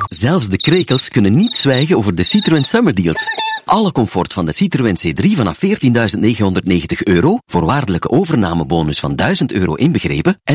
Zelfs de krekels kunnen niet zwijgen over de Citroën Summer Deals. Alle comfort van de Citroën C3 vanaf €14.990, voorwaardelijke overnamebonus van €1.000 inbegrepen en